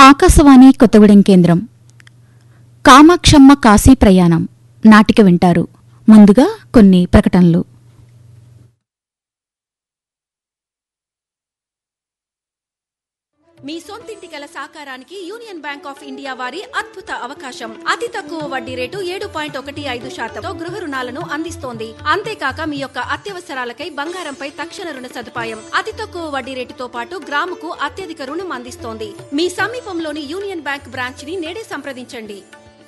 ఆకాశవాణి కొత్తగూడెం కేంద్రం. కామాక్షమ్మ కాశీ ప్రయాణం నాటిక వింటారు. ముందుగా కొన్ని ప్రకటనలు. మీ సొంతింటి కల సాకారానికి యూనియన్ బ్యాంక్ ఆఫ్ ఇండియా వారి అద్భుత అవకాశం. అతి తక్కువ వడ్డీ రేటు 7.15% గృహ రుణాలను అందిస్తోంది. అంతేకాక మీ యొక్క అత్యవసరాలకై బంగారంపై తక్షణ రుణ సదుపాయం. అతి తక్కువ వడ్డీ రేటుతో పాటు గ్రాముకు అత్యధిక రుణం అందిస్తోంది. మీ సమీపంలోని యూనియన్ బ్యాంక్ బ్రాంచ్ ని నేడే సంప్రదించండి.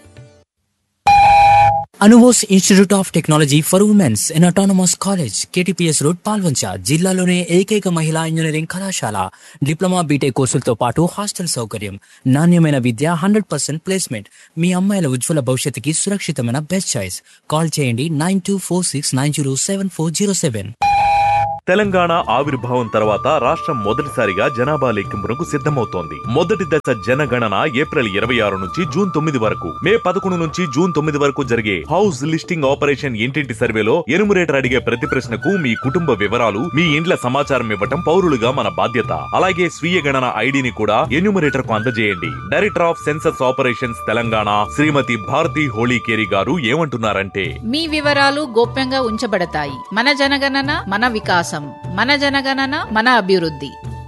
Anubose institute of technology for women's in autonomous college, KTPS road, Palvancha. జిల్లాలోనే ఏకైక మహిళా ఇంజనీరింగ్ కళాశాల. డిప్లొమా, బీటెక్ కోర్సులతో పాటు హాస్టల్ సౌకర్యం, నాణ్యమైన విద్య, 100% ప్లేస్మెంట్. మీ అమ్మాయిల ఉజ్వల భవిష్యత్తుకి సురక్షితమైన బెస్ట్ చాయిస్. కాల్ చేయండి 9246907407. తెలంగాణ ఆవిర్భావం తర్వాత రాష్ట్రం మొదటిసారిగా జనాభా లెక్కింపునకు సిద్ధమవుతోంది. మొదటి దశ జనగణన ఏప్రిల్ 26 నుంచి జూన్ 9 వరకు, మే 11 నుంచి జూన్ 9 వరకు జరిగే హౌస్ లిస్టింగ్ ఆపరేషన్ ఇంటింటి సర్వేలో ఎనుమరేటర్ అడిగే ప్రతి ప్రశ్నకు మీ కుటుంబ వివరాలు, మీ ఇండ్ల సమాచారం ఇవ్వటం పౌరులుగా మన బాధ్యత. అలాగే స్వీయ గణన ఐడిని కూడా ఎన్యూమరేటర్ కు అందజేయండి. Director of census operations Telangana శ్రీమతి భారతి హోళీకేరి గారు ఏమంటున్నారంటే, మీ వివరాలు గోప్యంగా ఉంచబడతాయి. మన జనగణన మన వికాసం, మన జనగణన మన అభివృద్ధి.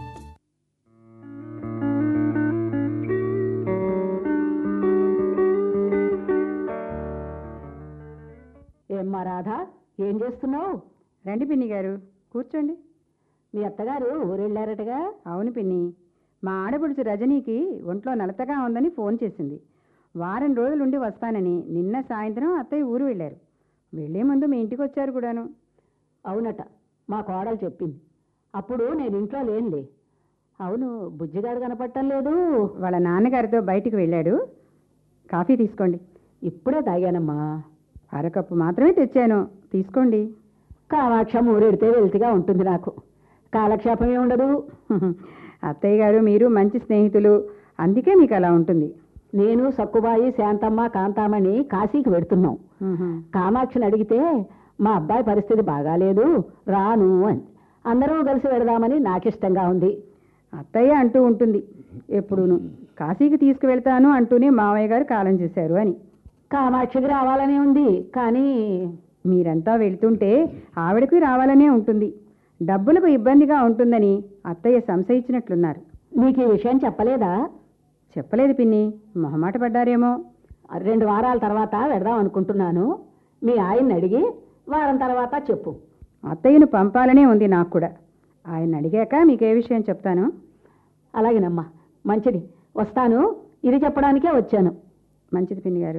ఏమ్మా రాధా, ఏం చేస్తున్నావు? రండి పిన్ని గారు, కూర్చోండి. మీ అత్తగారు ఊరెళ్ళారటగా? అవును పిన్ని, మా ఆడపడుచు రజనీకి ఒంట్లో నలతగా ఉందని ఫోన్ చేసింది. వారం రోజులుండి వస్తానని నిన్న సాయంత్రం అత్తయ్య ఊరు వెళ్ళారు. వెళ్లే ముందు మీ ఇంటికి వచ్చారు కూడాను. అవునట, మా కోడలు చెప్పింది. అప్పుడు నేను ఇంట్లో లేనులే. అవును, బుజ్జిగాడు కనపడటం లేదు. వాళ్ళ నాన్నగారితో బయటికి వెళ్ళాడు. కాఫీ తీసుకోండి. ఇప్పుడే తాగానమ్మా. అరకప్పు మాత్రమే తెచ్చాను, తీసుకోండి. కామాక్షం ఊరెడితే వెళ్తిగా ఉంటుంది, నాకు కాలక్షేపమే ఉండదు. అత్తయ్య గారు మీరు మంచి స్నేహితులు, అందుకే మీకు అలా ఉంటుంది. నేను సక్కుబాయి, శాంతమ్మ, కాంతామణి కాశీకి వెడుతున్నాం. కామాక్షిని అడిగితే మా అబ్బాయి పరిస్థితి బాగాలేదు, రాను అని. అందరూ కలిసి వెడదామని నాకిష్టంగా ఉంది. అత్తయ్య అంటూ ఉంటుంది ఎప్పుడూను, కాశీకి తీసుకువెళ్తాను అంటూనే మావయ్య గారు కాలం చేశారు అని. కామాక్షికి రావాలనే ఉంది, కానీ మీరంతా వెళ్తుంటే ఆవిడకి రావాలనే ఉంటుంది. డబ్బులకు ఇబ్బందిగా ఉంటుందని అత్తయ్య సంశయించినట్లున్నారు. మీకు ఈ విషయం చెప్పలేదా? చెప్పలేదు పిన్ని, మొహమాట పడ్డారేమో. 2 వారాల తర్వాత వెడదాం అనుకుంటున్నాను. మీ ఆయన్ని అడిగి వారం తర్వాత చెప్పు. అత్తయ్యను పంపాలనే ఉంది నాకు కూడా. ఆయన అడిగాక మీకే విషయం చెప్తాను. అలాగేనమ్మా, మంచిది, వస్తాను. ఇది చెప్పడానికే వచ్చాను. మంచిది పిన్ని గారు.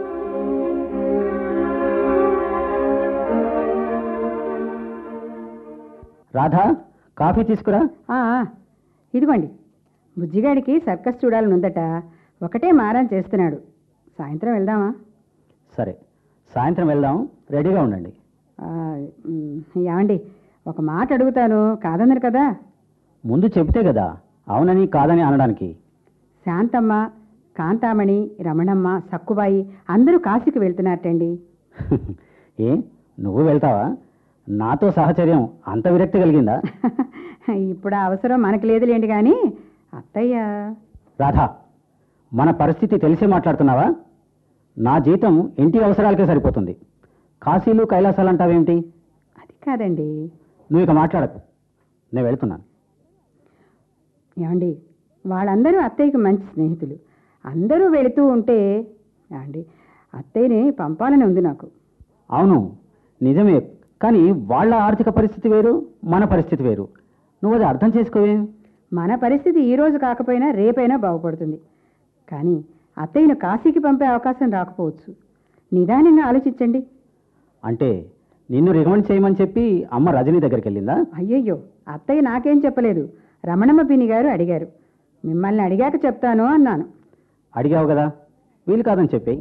రాధా, కాఫీ తీసుకురా. ఇదిగోండి. బుజ్జిగాడికి సర్కస్ చూడాలనుందట, ఒకటే మారం చేస్తున్నాడు. సాయంత్రం వెళ్దామా? సరే, సాయంత్రం వెళ్దాం, రెడీగా ఉండండి. ఏమండి, ఒక మాట అడుగుతాను, కాదన్నారు కదా? ముందు చెబితే కదా అవునని కాదని అనడానికి. శాంతమ్మ, కాంతామణి, రమణమ్మ, సక్కుబాయి అందరూ కాశీకి వెళ్తున్నారటండి. ఏ, నువ్వు వెళ్తావా? నాతో సహచర్యం అంత విరక్తి కలిగిందా? ఇప్పుడు ఆ అవసరం మనకు లేదులేండి, కానీ అత్తయ్య. రాధా, మన పరిస్థితి తెలిసే మాట్లాడుతున్నావా? నా జీతం ఇంటి అవసరాలకే సరిపోతుంది. కాశీలు కైలాసాలు అంటావేమిటి? అది కాదండి. నువ్వు ఇక మాట్లాడకు, నేను వెళ్తున్నాను. ఏమండి, వాళ్ళందరూ అత్తయ్యకి మంచి స్నేహితులు. అందరూ వెళుతూ ఉంటే ఏమండి, అత్తయ్యని పంపాలని ఉంది నాకు. అవును, నిజమే. కానీ వాళ్ళ ఆర్థిక పరిస్థితి వేరు, మన పరిస్థితి వేరు. నువ్వు అది అర్థం చేసుకోవే. మన పరిస్థితి ఈరోజు కాకపోయినా రేపైనా బాగుపడుతుంది. కానీ అత్తయ్యను కాశీకి పంపే అవకాశం రాకపోవచ్చు. నిదానంగా ఆలోచించండి. అంటే నిన్ను రికమెండ్ చేయమని చెప్పి అమ్మ రజనీ దగ్గరికి వెళ్ళిందా? అయ్యయ్యో, అత్తయ్య నాకేం చెప్పలేదు. రమణమ్మ పిన్ని గారు అడిగారు. మిమ్మల్ని అడిగాక చెప్తాను అన్నాను. అడిగావు కదా, వీలు కాదని చెప్పి.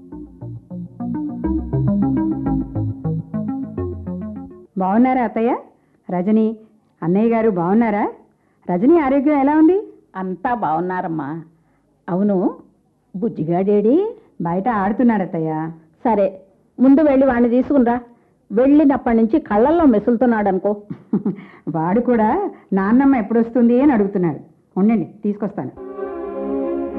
బాగున్నారా అత్తయ్య? రజనీ, అన్నయ్య గారు బాగున్నారా? రజనీ ఆరోగ్యం ఎలా ఉంది? అంతా బాగున్నారమ్మా. అవును, బుజ్జిగాడేడి? బయట ఆడుతున్నాడు అత్తయ్య. సరే, ముందు వెళ్ళి వాడిని తీసుకునిరా. వెళ్ళినప్పటి నుంచి కళ్ళల్లో మెసులుతున్నాడు అనుకో. వాడు కూడా నాన్నమ్మ ఎప్పుడొస్తుంది అని అడుగుతున్నాడు. ఉండండి, తీసుకొస్తాను.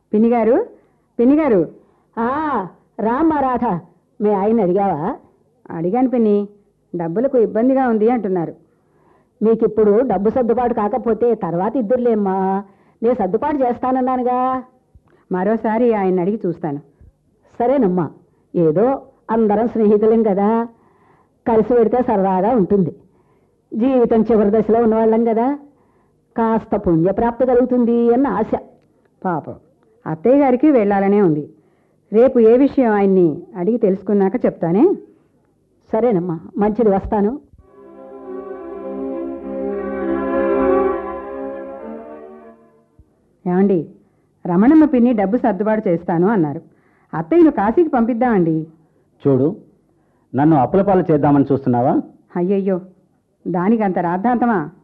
పిన్నిగారు పిన్నిగారు రామ్మా రాధ, మీ ఆయన అడిగావా? అడిగాను పిన్ని, డబ్బులకు ఇబ్బందిగా ఉంది అంటున్నారు. మీకు ఇప్పుడు డబ్బు సర్దుబాటు కాకపోతే తర్వాత ఇద్దరులేమ్మా, నేను సర్దుబాటు చేస్తానన్నానుగా. మరోసారి ఆయన అడిగి చూస్తాను. సరేనమ్మా, ఏదో అందరం స్నేహితులం కదా, కలిసి పెడితే సరదాగా ఉంటుంది. జీవితం చివరి దశలో ఉన్నవాళ్ళం కదా, కాస్త పుణ్యప్రాప్తి కలుగుతుంది అన్న ఆశ. పాపం అత్తయ్య గారికి వెళ్ళాలనే ఉంది. రేపు ఏ విషయం ఆయన్ని అడిగి తెలుసుకున్నాక చెప్తానే. సరేనమ్మా, మంచిది, వస్తాను. ఏమండి, రమణమ్మ పిన్ని డబ్బు సర్దుబాటు చేస్తాను అన్నారు. అత్తయ్యను కాశీకి పంపిద్దామండి. చూడు, నన్ను అప్పుల పాలు చేద్దామని చూస్తున్నావా? అయ్యయ్యో, దానికి అంత రాద్ధాంతమా?